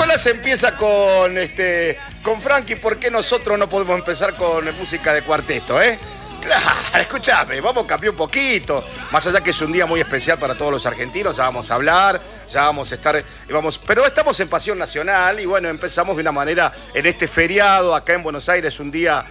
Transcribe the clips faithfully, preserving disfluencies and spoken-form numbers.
Nicolás empieza con este con Frankie, ¿por qué nosotros no podemos empezar con música de cuarteto, eh? Claro, escúchame, vamos a cambiar un poquito. Más allá que es un día muy especial para todos los argentinos, ya vamos a hablar, ya vamos a estar, vamos, pero estamos en Pasión Nacional y bueno, empezamos de una manera en este feriado acá en Buenos Aires, un día,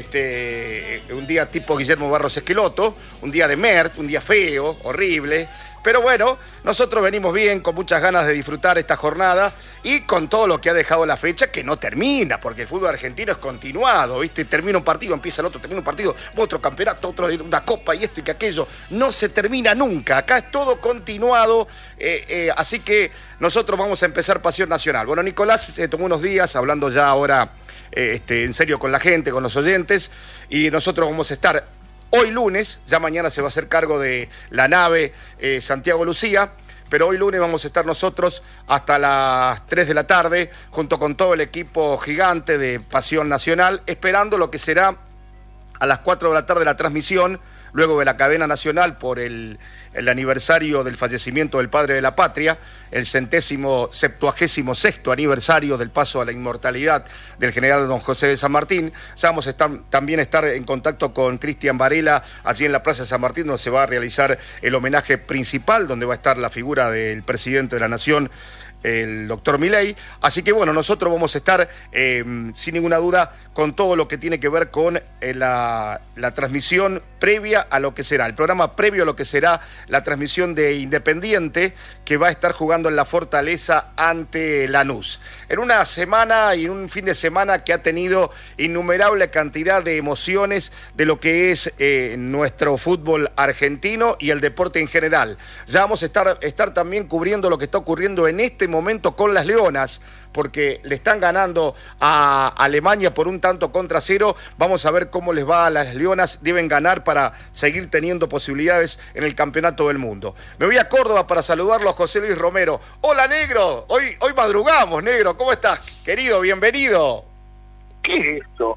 este, un día tipo Guillermo Barros Esqueloto, un día de Mert, un día feo, horrible. Pero bueno, nosotros venimos bien, con muchas ganas de disfrutar esta jornada y con todo lo que ha dejado la fecha, que no termina, porque el fútbol argentino es continuado, ¿viste? Termina un partido, empieza el otro, termina un partido, otro campeonato, otro, una copa y esto y que aquello. No se termina nunca, acá es todo continuado, eh, eh, así que nosotros vamos a empezar Pasión Nacional. Bueno, Nicolás se tomó unos días, hablando ya ahora eh, este, en serio con la gente, con los oyentes, y nosotros vamos a estar hoy lunes, ya mañana se va a hacer cargo de la nave eh, Santiago Lucía, pero hoy lunes vamos a estar nosotros hasta las tres de la tarde, junto con todo el equipo gigante de Pasión Nacional, esperando lo que será a las cuatro de la tarde la transmisión, luego de la cadena nacional por el, el aniversario del fallecimiento del padre de la patria, el centésimo, septuagésimo sexto aniversario del paso a la inmortalidad del general don José de San Martín. Ya vamos a estar, también estar en contacto con Cristian Varela, allí en la Plaza de San Martín, donde se va a realizar el homenaje principal, donde va a estar la figura del presidente de la Nación, el doctor Milei. Así que bueno, nosotros vamos a estar eh, sin ninguna duda con todo lo que tiene que ver con eh, la, la transmisión previa a lo que será, el programa previo a lo que será la transmisión de Independiente, que va a estar jugando en la Fortaleza ante Lanús. En una semana y en un fin de semana que ha tenido innumerable cantidad de emociones de lo que es eh, nuestro fútbol argentino y el deporte en general. Ya vamos a estar, estar también cubriendo lo que está ocurriendo en este momento con las Leonas, porque le están ganando a Alemania por un tanto contra cero. Vamos a ver cómo les va a las Leonas. Deben ganar para seguir teniendo posibilidades en el Campeonato del Mundo. Me voy a Córdoba para saludarlo a José Luis Romero. Hola, negro. Hoy, hoy madrugamos, negro. ¿Cómo estás, querido? Bienvenido. ¿Qué es esto?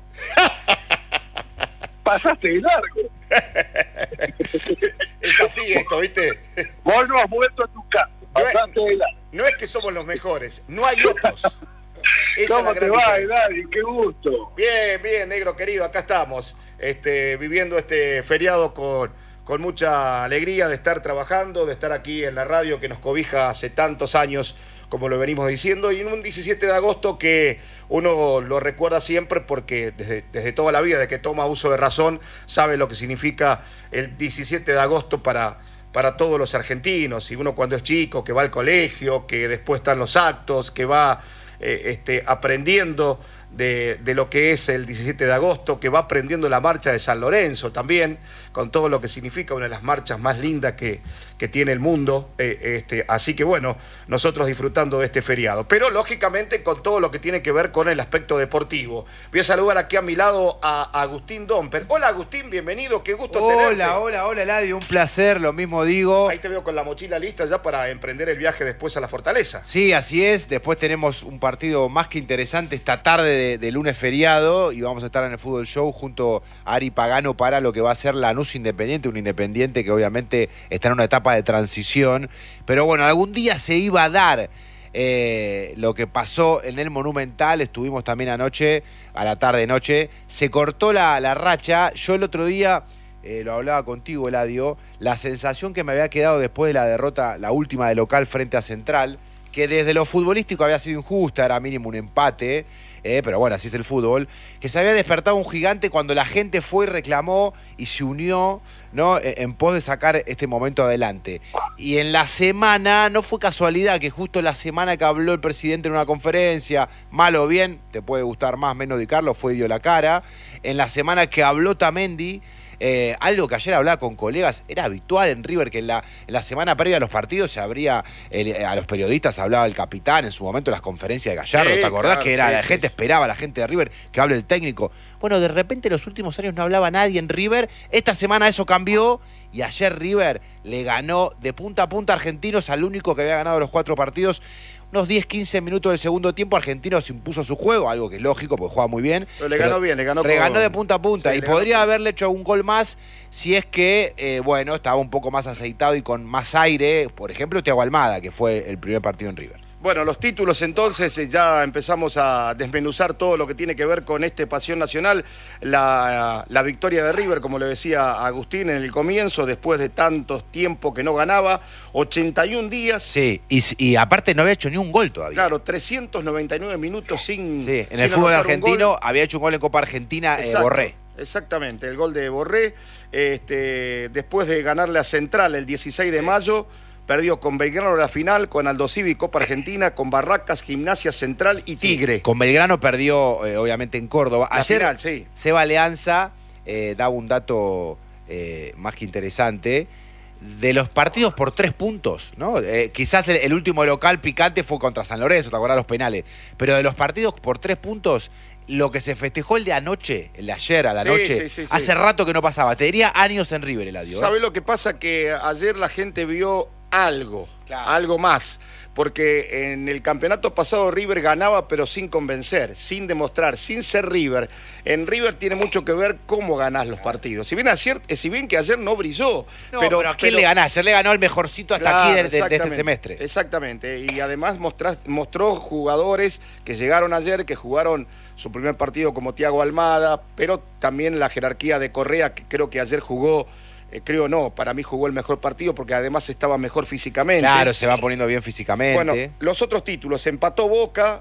Pasaste de largo. Es así esto, ¿viste? Vos no has vuelto a tu casa. Pasaste de largo. No es que somos los mejores, no hay otros. Esa ¿Cómo es la te gran va, diferencia. Edari? Qué gusto. Bien, bien, negro querido, acá estamos, este, viviendo este feriado con, con mucha alegría de estar trabajando, de estar aquí en la radio que nos cobija hace tantos años, como lo venimos diciendo, y en un diecisiete de agosto que uno lo recuerda siempre porque desde, desde toda la vida, de que toma uso de razón, sabe lo que significa el diecisiete de agosto para... para todos los argentinos, y uno cuando es chico, que va al colegio, que después están los actos, que va eh, este, aprendiendo de, de lo que es el diecisiete de agosto, que va aprendiendo la marcha de San Lorenzo también, con todo lo que significa, una de las marchas más lindas que, que tiene el mundo, eh, este, así que bueno, nosotros disfrutando de este feriado, pero lógicamente con todo lo que tiene que ver con el aspecto deportivo. Voy a saludar aquí a mi lado a, a Agustín Domper. Hola Agustín, bienvenido, qué gusto hola, tenerte. Hola, hola, hola Eladio, un placer, lo mismo digo. Ahí te veo con la mochila lista ya para emprender el viaje después a la Fortaleza. Sí, así es, después tenemos un partido más que interesante esta tarde de, de lunes feriado y vamos a estar en el Fútbol Show junto a Ari Pagano para lo que va a ser Lanús Independiente, un Independiente que obviamente está en una etapa de transición, pero bueno, algún día se iba a dar eh, lo que pasó en el Monumental. Estuvimos también anoche, a la tarde-noche, se cortó la, la racha. Yo el otro día, eh, lo hablaba contigo, Eladio, la sensación que me había quedado después de la derrota, la última de local frente a Central, que desde lo futbolístico había sido injusta, era mínimo un empate, eh, pero bueno, así es el fútbol, que se había despertado un gigante cuando la gente fue y reclamó y se unió, ¿no?, en pos de sacar este momento adelante. Y en la semana, no fue casualidad que justo la semana que habló el presidente en una conferencia, mal o bien, te puede gustar más, menos de Carlos, fue dio la cara, en la semana que habló Tamendi, Eh, algo que ayer hablaba con colegas, era habitual en River que en la, en la semana previa a los partidos se abría, el, a los periodistas hablaba el capitán, en su momento las conferencias de Gallardo, sí, ¿te acordás? Claro, que era sí, la sí. gente esperaba, la gente de River, que hable el técnico. Bueno, de repente en los últimos años no hablaba nadie en River, esta semana eso cambió y ayer River le ganó de punta a punta a Argentinos, al único que había ganado los cuatro partidos. Unos diez, quince minutos del segundo tiempo, Argentinos impuso su juego, algo que es lógico, porque juega muy bien. Pero le ganó pero bien, le ganó Reganó con... de punta a punta, Sí, y le podría ganó... haberle hecho un gol más si es que, eh, bueno, estaba un poco más aceitado y con más aire. Por ejemplo, Thiago Almada, que fue el primer partido en River. Bueno, los títulos entonces, eh, ya empezamos a desmenuzar todo lo que tiene que ver con este Pasión Nacional. La, la victoria de River, como le decía Agustín en el comienzo, después de tantos tiempos que no ganaba, ochenta y un días. Sí, y, y aparte no había hecho ni un gol todavía. Claro, trescientos noventa y nueve minutos sin Sí, en sin el fútbol anotar un argentino gol. había hecho un gol en Copa Argentina, eh, Exacto, Borré. Exactamente, el gol de Borré. Este, después de ganarle a Central el dieciséis de mayo, perdió con Belgrano la final, con Aldo Civi Copa Argentina, con Barracas, Gimnasia Central y Tigre. Sí, con Belgrano perdió, eh, obviamente, en Córdoba. La Ayer, final, sí. Seba Leanza eh, daba un dato eh, más que interesante. De los partidos por tres puntos, ¿no? Eh, quizás el, el último local picante fue contra San Lorenzo, ¿te acordás los penales? Pero de los partidos por tres puntos, lo que se festejó el de anoche, el de ayer a la Sí, noche, sí, sí, sí. hace rato que no pasaba. Te diría años en River, Eladio. ¿eh? ¿Sabe lo que pasa? Que ayer la gente vio algo, Claro. algo más. Porque en el campeonato pasado River ganaba, pero sin convencer, sin demostrar, sin ser River. En River tiene mucho que ver cómo ganás los partidos. Si bien, ayer, si bien que ayer no brilló. No, pero, pero ¿a quién pero- le ganó? Ayer le ganó el mejorcito hasta Claro, aquí de, de- de este exactamente, semestre. Exactamente. Y además mostrá- mostró jugadores que llegaron ayer, que jugaron su primer partido como Thiago Almada, pero también la jerarquía de Correa, que creo que ayer jugó, eh, creo no, para mí jugó el mejor partido porque además estaba mejor físicamente. Claro, se va poniendo bien físicamente. Bueno, los otros títulos, empató Boca,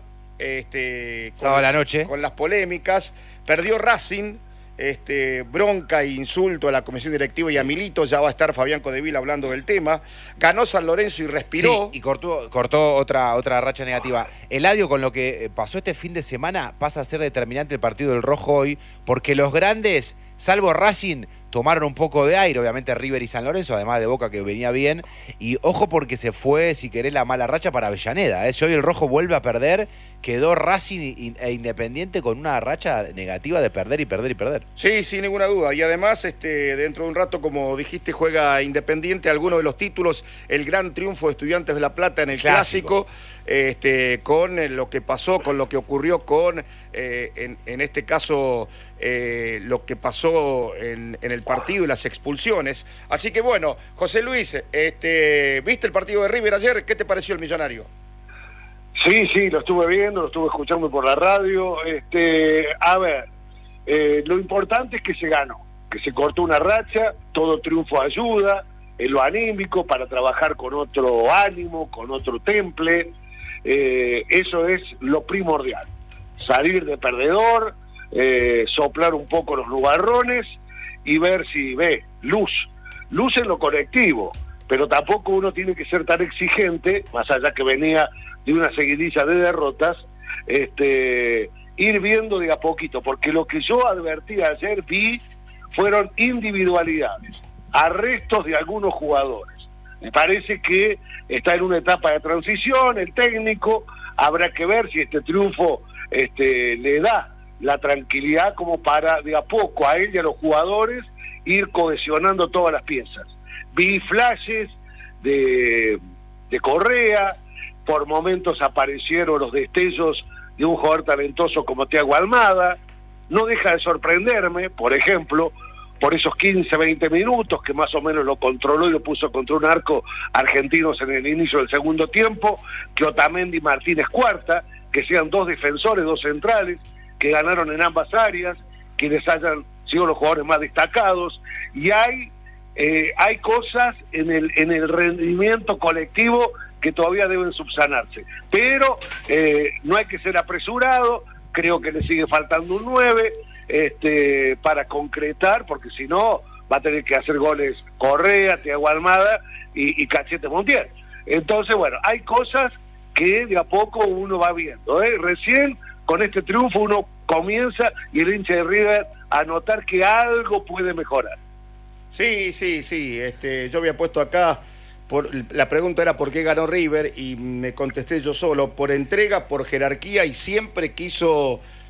este, Sábado a la noche. con las polémicas, perdió Racing, este, bronca e insulto a la comisión directiva y a Milito, ya va a estar Fabián Codevil hablando del tema, ganó San Lorenzo y respiró. Sí, y cortó, cortó otra, otra racha negativa. Eladio, con lo que pasó este fin de semana, pasa a ser determinante el partido del Rojo hoy, porque los grandes, salvo Racing, tomaron un poco de aire, obviamente River y San Lorenzo, además de Boca que venía bien, y ojo porque se fue, si querés, la mala racha para Avellaneda. ¿eh? Si hoy el Rojo vuelve a perder, quedó Racing e Independiente con una racha negativa de perder y perder y perder. Sí, sin ninguna duda. Y además, este, dentro de un rato, como dijiste, juega Independiente algunos de los títulos, el gran triunfo de Estudiantes de La Plata en el Clásico. Clásico, este, con eh, lo que pasó, con lo que ocurrió con, eh, en, en este caso, eh, lo que pasó en, en el partido y las expulsiones. Así que bueno, José Luis, este, ¿viste el partido de River ayer? ¿Qué te pareció el Millonario? Sí, sí, lo estuve viendo, lo estuve escuchando por la radio. Este, a ver, eh, lo importante es que se ganó, que se cortó una racha, todo triunfo ayuda, en lo anímico, para trabajar con otro ánimo, con otro temple. Eh, eso es lo primordial. Salir de perdedor, eh, soplar un poco los nubarrones y ver si ve luz, luz en lo colectivo, pero tampoco uno tiene que ser tan exigente, más allá que venía de una seguidilla de derrotas, este, ir viendo de a poquito, porque lo que yo advertí ayer, vi, fueron individualidades, arrestos de algunos jugadores. Me parece que está en una etapa de transición, el técnico, habrá que ver si este triunfo este, le da la tranquilidad como para de a poco a él y a los jugadores ir cohesionando todas las piezas. Vi flashes de, de Correa, por momentos aparecieron los destellos de un jugador talentoso como Thiago Almada. No deja de sorprenderme, por ejemplo, por esos quince, veinte minutos que más o menos lo controló y lo puso contra un arco argentinos en el inicio del segundo tiempo, que Otamendi y Martínez Cuarta, que sean dos defensores, dos centrales, que ganaron en ambas áreas, quienes hayan sido los jugadores más destacados, y hay eh, hay cosas en el, en el rendimiento colectivo que todavía deben subsanarse, pero eh, no hay que ser apresurado, creo que le sigue faltando un nueve, este, para concretar, porque si no va a tener que hacer goles Correa, Thiago Almada y, y Cachete Montiel. Entonces, bueno, hay cosas que de a poco uno va viendo, ¿eh? Recién con este triunfo uno comienza y el hincha de River a notar que algo puede mejorar. Sí, sí, sí. Este, yo había puesto acá, por, la pregunta era por qué ganó River y me contesté yo solo, por entrega, por jerarquía y siempre quiso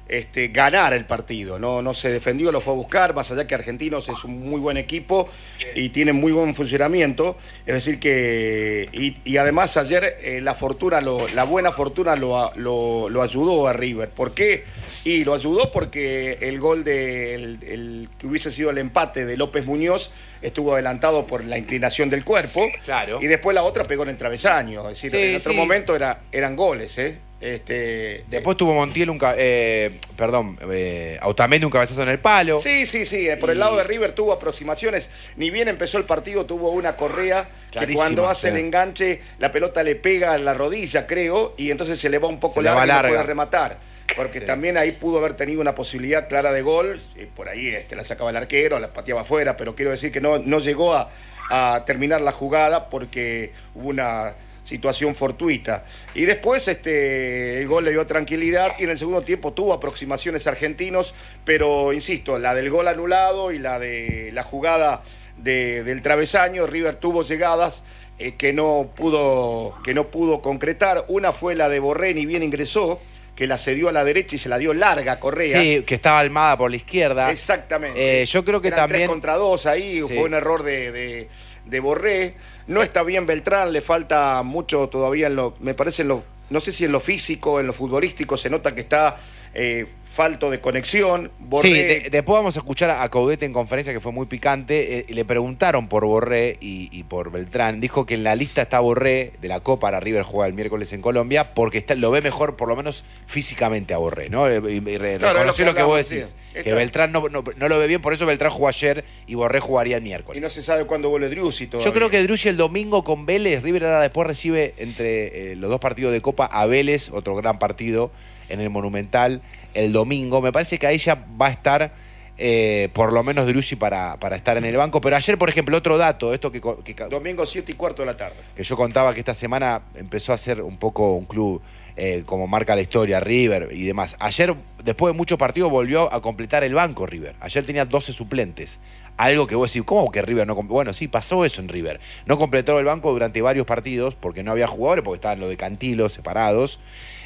este, ganar el partido. No, no se defendió, lo fue a buscar, más allá que Argentinos es un muy buen equipo y tiene muy buen funcionamiento. Es decir que, y, y además ayer eh, la fortuna, lo, la buena fortuna lo, lo, lo ayudó a River. ¿Por qué? Y lo ayudó porque el gol de, el, el, que hubiese sido el empate de López Muñoz estuvo adelantado por la inclinación del cuerpo. Claro. Y después la otra pegó en el travesaño. Es decir, Sí, en otro sí. momento era, eran goles, ¿eh? Este, Después tuvo Montiel un... ca- Eh, perdón, eh, Otamendi un cabezazo en el palo. Sí, sí, sí. Por Y- el lado de River tuvo aproximaciones. Ni bien empezó el partido, tuvo una correa que Clarísima, cuando hace sí. el enganche, la pelota le pega en la rodilla, creo, y entonces se le va un poco Se le va larga y no larga. puede rematar. Porque Sí. también ahí pudo haber tenido una posibilidad clara de gol. Y por ahí este, la sacaba el arquero, la pateaba afuera, pero quiero decir que no, no llegó a, a terminar la jugada porque hubo una situación fortuita. Y después este, el gol le dio tranquilidad y en el segundo tiempo tuvo aproximaciones Argentinos, pero insisto, la del gol anulado y la de la jugada de, del travesaño, River tuvo llegadas eh, que, no pudo, que no pudo concretar. Una fue la de Borré, ni bien ingresó, que la cedió a la derecha y se la dio larga a Correa. Sí, que estaba Almada por la izquierda. Exactamente. Eh, yo creo que Eran también... tres contra dos ahí, Sí. fue un error de, de, de Borré. No está bien Beltrán, le falta mucho todavía en lo, me parece en lo, no sé si en lo físico, en lo futbolístico, se nota que está eh, falto de conexión. Borré, Sí, de- después vamos a escuchar a Caudete en conferencia, que fue muy picante. Eh, le preguntaron por Borré y, y por Beltrán. Dijo que en la lista está Borré de la Copa, para River juega el miércoles en Colombia, porque está, lo ve mejor, por lo menos físicamente, a Borré, ¿no? Y, y re- Claro, reconoció es lo lo que que vos hablamos, decís, sí. que Está- Beltrán no, no, no lo ve bien, por eso Beltrán jugó ayer y Borré jugaría el y miércoles. no se sabe cuándo vuelve Driussi todavía. Yo creo que Driussi el domingo con Vélez, River ahora después recibe entre eh, los dos partidos de Copa a Vélez, otro gran partido en el Monumental, el domingo. Me parece que ahí ya va a estar eh, por lo menos Driussi para, para estar en el banco. Pero ayer, por ejemplo, otro dato, esto que, que, Domingo siete y cuarto de la tarde. que yo contaba que esta semana empezó a ser un poco un club eh, como marca la historia, River y demás. Ayer, después de muchos partidos, volvió a completar el banco River. Ayer tenía doce suplentes. Algo que vos decís, ¿cómo que River no completó? Bueno, sí, pasó eso en River. No completó el banco durante varios partidos porque no había jugadores, porque estaban los de Cantilo separados.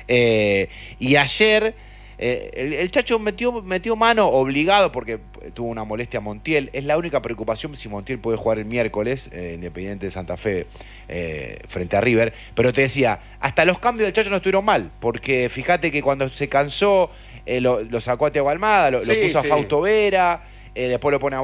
Eh, y ayer... Eh, el, el Chacho metió, metió mano obligado porque tuvo una molestia a Montiel. Es la única preocupación si Montiel puede jugar el miércoles, eh, Independiente de Santa Fe, eh, frente a River. Pero te decía, hasta los cambios del Chacho no estuvieron mal, porque fíjate que cuando se cansó, eh, lo, lo sacó a Thiago Almada, lo, Sí, lo puso sí. a Fausto Vera, eh, después lo pone a